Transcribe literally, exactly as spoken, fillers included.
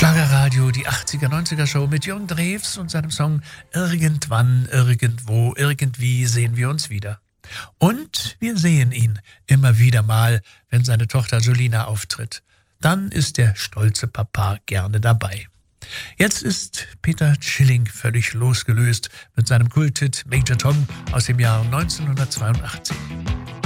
Schlagerradio, die achtziger, neunziger Show mit Jürgen Drews und seinem Song Irgendwann, Irgendwo, Irgendwie sehen wir uns wieder. Und wir sehen ihn immer wieder mal, wenn seine Tochter Julina auftritt. Dann ist der stolze Papa gerne dabei. Jetzt ist Peter Schilling völlig losgelöst mit seinem Kulthit Major Tom aus dem Jahr neunzehnhundertzweiundachtzig.